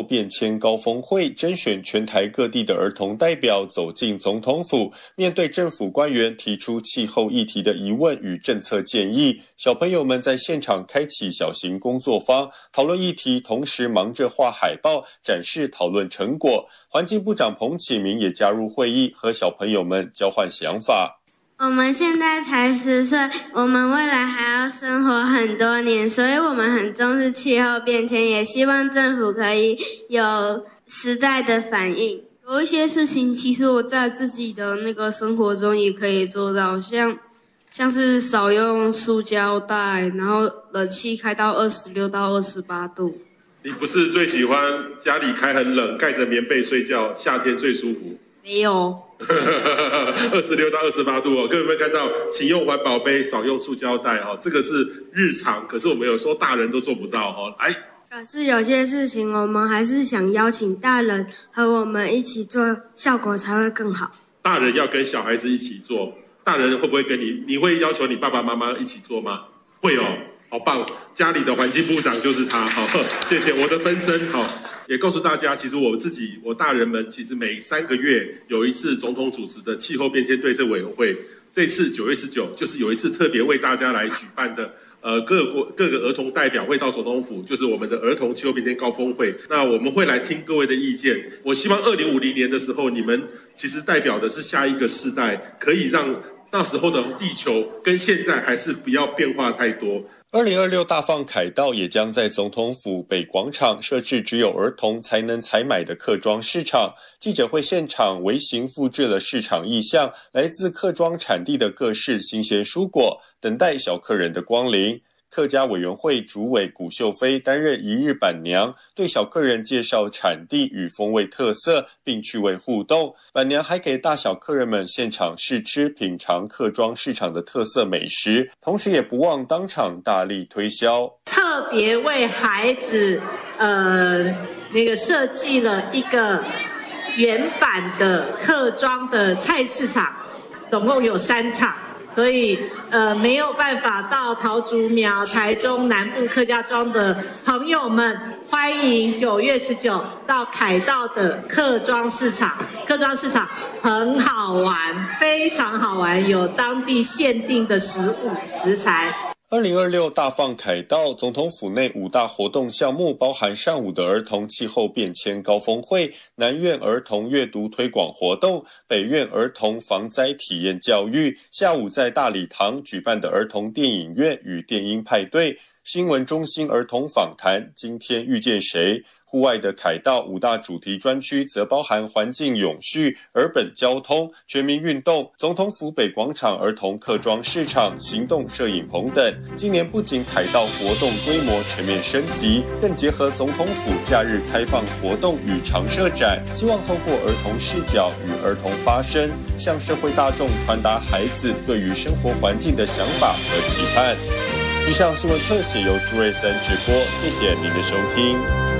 变迁高峰会甄选全台各地的儿童代表走进总统府，面对政府官员提出气候议题的疑问与政策建议，小朋友们在现场开启小型工作坊，讨论议题，同时忙着画海报，展示讨论成果。环境部长彭启明也加入会议，和小朋友们交换想法。 我们现在才10岁，我们未来还要生活很多年，所以我们很重视气候变迁，也希望政府可以有实在的反应。 有一些事情其实我在自己的那个生活中也可以做到，像是少用塑胶袋，然后冷气开到26到28度。 你不是最喜欢家里开很冷，盖着棉被睡觉，夏天最舒服？ 没有。 26到28度哦，各位有没有看到？请用环保杯，少用塑胶袋哦。这个是日常，可是我们有时候大人都做不到哦。来， 可是有些事情我们还是想邀请大人和我们一起做，效果才会更好。大人要跟小孩子一起做，大人会不会跟你会要求你爸爸妈妈一起做吗？会哦，好棒！家里的环境部长就是他，好，谢谢我的分身，好。也告诉大家，其实我大人们其实每3个月有一次总统主持的气候变迁对策委员会，这次9月19就是有一次特别为大家来举办的，各个儿童代表会到总统府，就是我们的儿童气候变迁高峰会。那我们会来听各位的意见。我希望2050年的时候，你们其实代表的是下一个世代，可以让那时候的地球跟现在还是不要变化太多。 2026大放凯道也将在总统府北广场设置只有儿童才能采买的客庄市场。记者会现场微型复制了市场意象，来自客庄产地的各式新鲜蔬果，等待小客人的光临。客家委员会主委古秀飞担任一日板娘，对小客人介绍产地与风味特色，并趣味互动。板娘还给大小客人们现场试吃品尝客庄市场的特色美食，同时也不忘当场大力推销。 特别为孩子设计了一个原版的客庄的菜市场，总共有3场。所以没有办法到桃竹苗、台中南部客家庄的朋友们，欢迎9月19到凯道的客庄市场。客庄市场很好玩，非常好玩，有当地限定的食物食材。 2026大放凯道，总统府内5大活动项目包含上午的儿童气候变迁高峰会、南院儿童阅读推广活动、北院儿童防灾体验教育，下午在大礼堂举办的儿童电影院与电音派对，新闻中心儿童访谈，今天遇见谁？户外的凯道5大主题专区则包含环境永续、儿本交通、全民运动、总统府北广场儿童客庄市场、行动摄影棚等。今年不仅凯道活动规模全面升级，更结合总统府假日开放活动与常设展，希望透过儿童视角与儿童发声，向社会大众传达孩子对于生活环境的想法和期盼。以上新闻特写由朱瑞森直播，谢谢您的收听。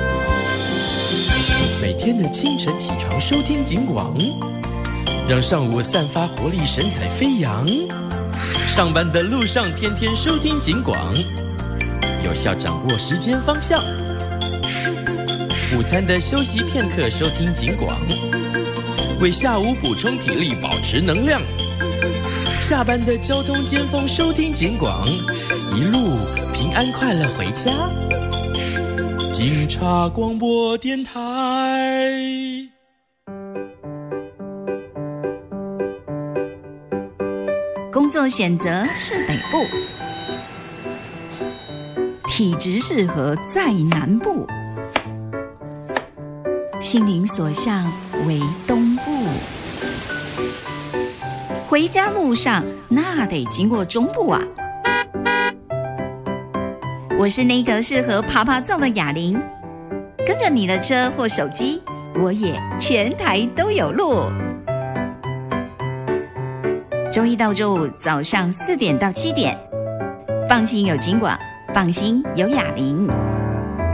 每天的清晨起床收听警广，让上午散发活力，神采飞扬。上班的路上天天收听警广，有效掌握时间方向。午餐的休息片刻收听警广，为下午补充体力，保持能量。下班的交通尖峰收听警广，一路平安快乐回家。警察广播电台。 工作选择是北部，体质适合在南部，心灵所向为东部。回家路上那得经过中部啊。我是那个适合爬爬照的哑铃，跟着你的车或手机，我也全台都有路。周一到周五早上4点到7点，放心有警广，放心有哑铃。